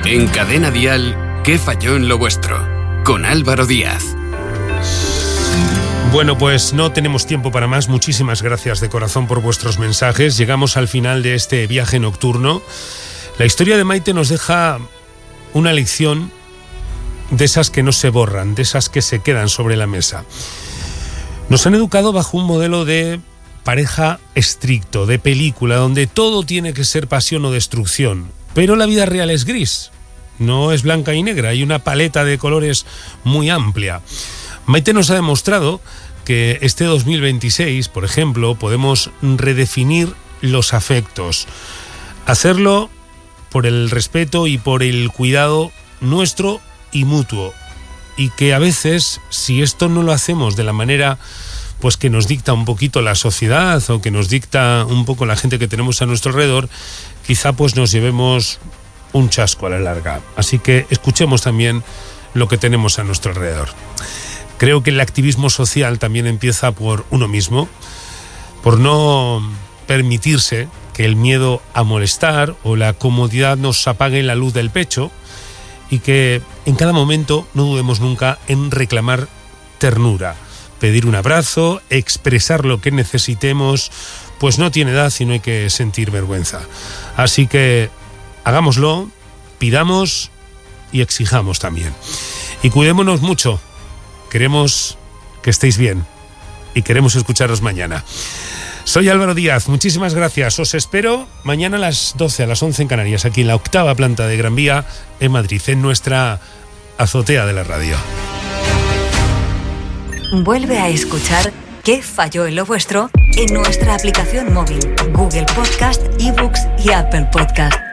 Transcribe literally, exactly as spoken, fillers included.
En Cadena Dial, ¿qué falló en lo vuestro? Con Álvaro Díaz. Bueno, pues no tenemos tiempo para más. Muchísimas gracias de corazón por vuestros mensajes. Llegamos al final de este viaje nocturno. La historia de Maite nos deja una lección de esas que no se borran, de esas que se quedan sobre la mesa. Nos han educado bajo un modelo de pareja estricto, de película, donde todo tiene que ser pasión o destrucción. Pero la vida real es gris, no es blanca y negra, hay una paleta de colores muy amplia. Maite nos ha demostrado que este dos mil veintiséis, por ejemplo, podemos redefinir los afectos, hacerlo por el respeto y por el cuidado nuestro y mutuo, y que a veces, si esto no lo hacemos de la manera pues que nos dicta un poquito la sociedad o que nos dicta un poco la gente que tenemos a nuestro alrededor, quizá pues nos llevemos un chasco a la larga. Así que escuchemos también lo que tenemos a nuestro alrededor. Creo que el activismo social también empieza por uno mismo, por no permitirse que el miedo a molestar o la comodidad nos apague la luz del pecho, y que en cada momento no dudemos nunca en reclamar ternura, pedir un abrazo, expresar lo que necesitemos, pues no tiene edad y no hay que sentir vergüenza. Así que hagámoslo, pidamos y exijamos también. Y cuidémonos mucho. Queremos que estéis bien y queremos escucharos mañana. Soy Álvaro Díaz, muchísimas gracias. Os espero mañana a las doce, a las once en Canarias, aquí en la octava planta de Gran Vía, en Madrid, en nuestra azotea de la radio. Vuelve a escuchar ¿Qué falló en lo vuestro? En nuestra aplicación móvil, Google Podcast, eBooks y Apple Podcast.